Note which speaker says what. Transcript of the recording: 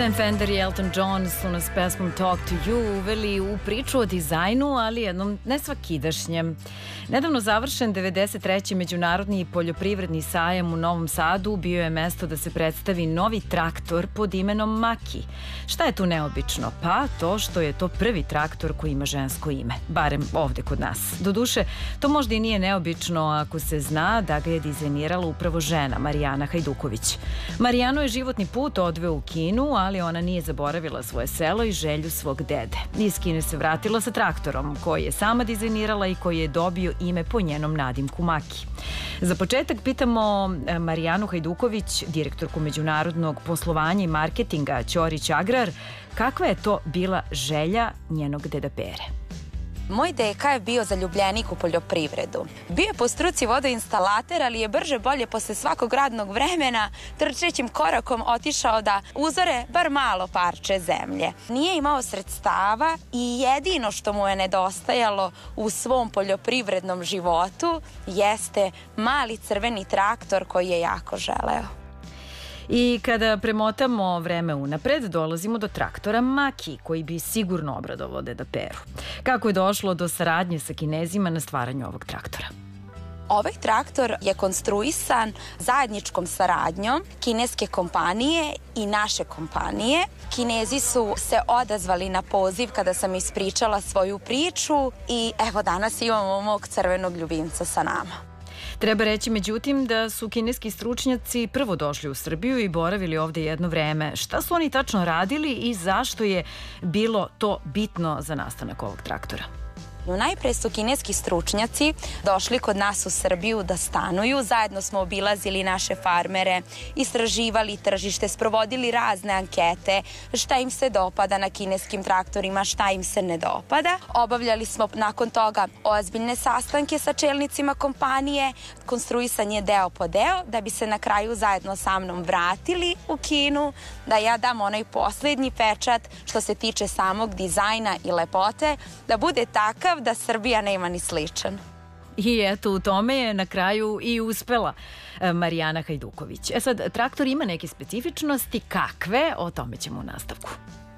Speaker 1: Sam Fender i Elton John su nas pesmom Talk to You uveli u priču o dizajnu, ali jednom nesvakidašnjem. Nedavno završen 93. Međunarodni poljoprivredni sajam u Novom Sadu bio je mesto da se predstavi novi traktor pod imenom Maki. Šta je tu neobično? Pa to što je to prvi traktor koji ima žensko ime, barem ovde kod nas. Doduše, to možda i nije neobično ako se zna da ga je dizajnirala upravo žena, Marijana Hajduković. Marijanu je životni put odveo u Kinu, ali ona nije zaboravila svoje selo i želju svog dede. Iz Kine se vratila sa traktorom koji je sama dizajnirala i koji je dobio ime po njenom nadimku Maki. Za početak pitamo Marijanu Hajduković, direktorku međunarodnog poslovanja i marketinga Ćorić Agrar, kakva je to bila želja njenog deda Pere?
Speaker 2: Moj deka je bio zaljubljenik u poljoprivredu. Bio je po struci vodoinstalater, ali je brže bolje posle svakog radnog vremena trčećim korakom otišao da uzore bar malo parče zemlje. Nije imao sredstava i jedino što mu je nedostajalo u svom poljoprivrednom životu jeste mali crveni traktor koji je jako želeo.
Speaker 1: I kada premotamo vreme unapred, dolazimo do traktora Maki, koji bi sigurno obradovao deda Peru. Kako je došlo do saradnje sa Kinezima na stvaranju ovog traktora?
Speaker 2: Ovaj traktor je konstruisan zajedničkom saradnjom kineske kompanije i naše kompanije. Kinezi su se odazvali na poziv kada sam ispričala svoju priču i evo danas imamo mog crvenog ljubimca sa nama.
Speaker 1: Treba reći, međutim, da su kineski stručnjaci prvo došli u Srbiju i boravili ovde jedno vreme. Šta su oni tačno radili i zašto je bilo to bitno za nastanak ovog traktora?
Speaker 2: Najpre su kineski stručnjaci došli kod nas u Srbiju da stanuju. Zajedno smo obilazili naše farmere, istraživali tržište, sprovodili razne ankete, šta im se dopada na kineskim traktorima, šta im se ne dopada. Obavljali smo nakon toga ozbiljne sastanke sa čelnicima kompanije, konstruisan je deo po deo, da bi se na kraju zajedno sa mnom vratili u Kinu, da ja dam onaj poslednji pečat što se tiče samog dizajna i lepote, da bude takav da Srbija nema ni sličan.
Speaker 1: I eto, u tome je na kraju i uspela Marijana Hajduković. Sad, traktor ima neke specifičnosti, kakve? O tome ćemo u nastavku.